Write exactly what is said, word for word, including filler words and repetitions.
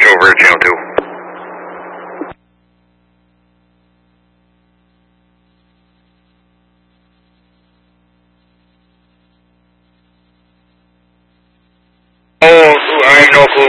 over at channel two. Oh, I have no clue